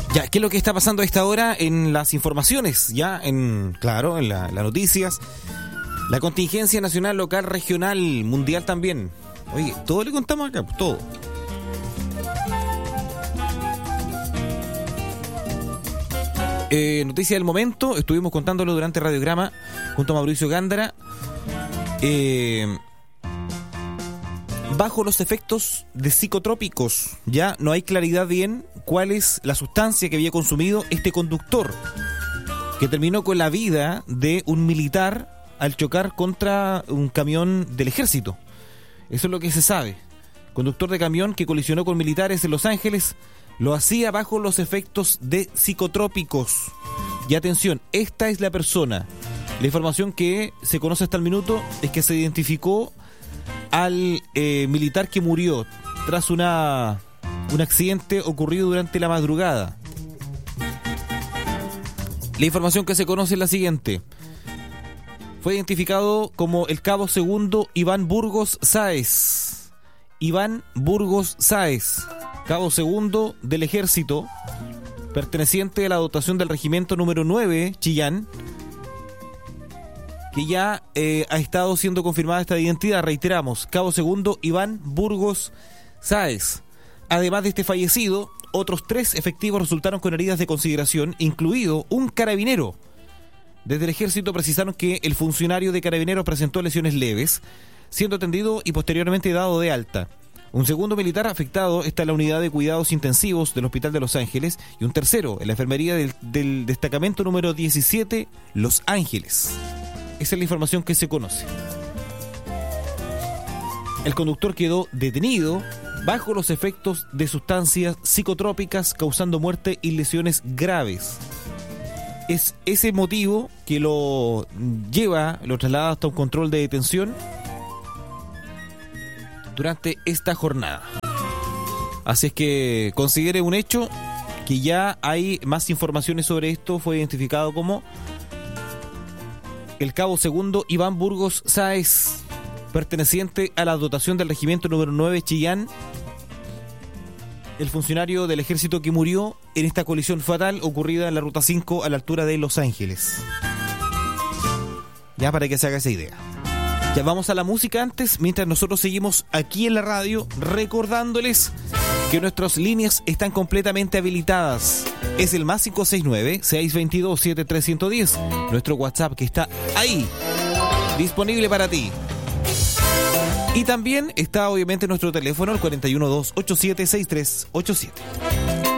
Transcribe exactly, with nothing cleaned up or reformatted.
Ya, ¿qué es lo que está pasando a esta hora en las informaciones? Ya, en claro, en la, las noticias. La contingencia nacional, local, regional, mundial también. Oye, todo le contamos acá, todo. Eh, noticia del momento, estuvimos contándolo durante Radiograma junto a Mauricio Gándara. Eh, bajo los efectos de psicotrópicos, ya no hay claridad bien cuál es la sustancia que había consumido este conductor, que terminó con la vida de un militar al chocar contra un camión del ejército. Eso es lo que se sabe. Conductor de camión que colisionó con militares en Los Ángeles lo hacía bajo los efectos de psicotrópicos. Y atención, esta es la persona. La información que se conoce hasta el minuto es que se identificó al eh, militar que murió tras una un accidente ocurrido durante la madrugada. La información que se conoce es la siguiente. Fue identificado como el cabo segundo Iván Burgos Sáez. Iván Burgos Sáez, cabo segundo del ejército, perteneciente a la dotación del regimiento número nueve, Chillán, que ya eh, ha estado siendo confirmada esta identidad. Reiteramos, cabo segundo Iván Burgos Sáez. Además de este fallecido, otros tres efectivos resultaron con heridas de consideración, incluido un carabinero. Desde el ejército precisaron que el funcionario de carabineros presentó lesiones leves, siendo atendido y posteriormente dado de alta. Un segundo militar afectado está en la unidad de cuidados intensivos del Hospital de Los Ángeles y un tercero en la enfermería del, del destacamento número diecisiete, Los Ángeles. Esa es la información que se conoce. El conductor quedó detenido bajo los efectos de sustancias psicotrópicas causando muerte y lesiones graves. Es ese motivo que lo lleva, lo traslada hasta un control de detención durante esta jornada. Así es que considere un hecho que ya hay más informaciones sobre esto. Fue identificado como el cabo segundo Iván Burgos Sáez, perteneciente a la dotación del regimiento número nueve Chillán, el funcionario del ejército que murió en esta colisión fatal ocurrida en la ruta cinco a la altura de Los Ángeles. Ya para que se haga esa idea. Ya vamos a la música antes, mientras nosotros seguimos aquí en la radio, recordándoles que nuestras líneas están completamente habilitadas. Es el más cinco seis nueve, seis dos dos, siete tres uno cero, nuestro WhatsApp que está ahí, disponible para ti. Y también está obviamente nuestro teléfono, el cuatro uno dos, ocho siete seis tres ocho siete.